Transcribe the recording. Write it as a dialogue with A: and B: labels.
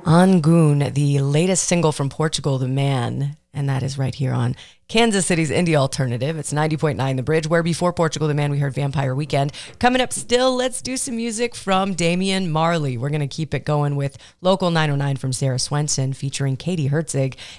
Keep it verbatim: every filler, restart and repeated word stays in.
A: Angoon, the latest single from Portugal the Man, and that is right here on Kansas City's Indie Alternative. It's ninety point nine The Bridge, where before Portugal the Man, we heard Vampire Weekend. Coming up still, let's do some music from Damian Marley. We're going to keep it going with Local nine oh nine from Sarah Swenson featuring Katie Herzig